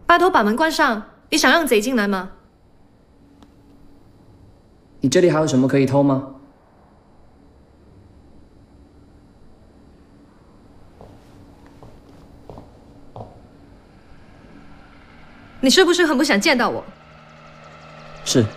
拜托把门关上，你想让贼进来吗？ 你这里还有什么可以偷吗？ 你是不是很不想见到我？ 是。